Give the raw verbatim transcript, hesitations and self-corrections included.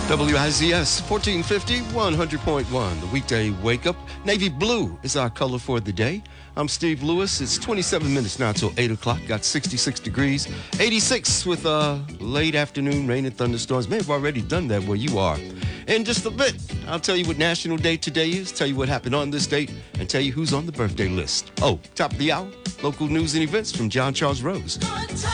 W I Z S fourteen fifty, one hundred point one. The weekday wake up. Navy blue is our color for the day. I'm Steve Lewis. It's twenty-seven minutes now till eight o'clock. Got sixty-six degrees. eighty-six with uh, late afternoon rain and thunderstorms. May have already done that where you are. In just a bit, I'll tell you what National Day today is, tell you what happened on this date, and tell you who's on the birthday list. Oh, top of the hour, local news and events from John Charles Rose.